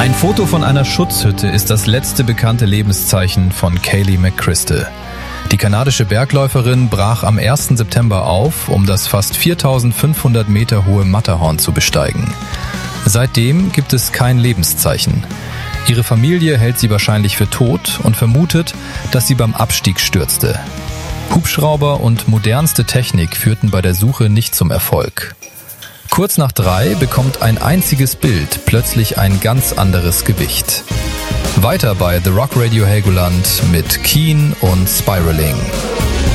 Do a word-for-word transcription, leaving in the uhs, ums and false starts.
Ein Foto von einer Schutzhütte ist das letzte bekannte Lebenszeichen von Kaylee McCrystal. Die kanadische Bergläuferin brach am ersten September auf, um das fast viertausendfünfhundert Meter hohe Matterhorn zu besteigen. Seitdem gibt es kein Lebenszeichen. Ihre Familie hält sie wahrscheinlich für tot und vermutet, dass sie beim Abstieg stürzte. Hubschrauber und modernste Technik führten bei der Suche nicht zum Erfolg. Kurz nach drei bekommt ein einziges Bild plötzlich ein ganz anderes Gewicht. Weiter bei The Rock Radio Helgoland mit Keen und Spiraling.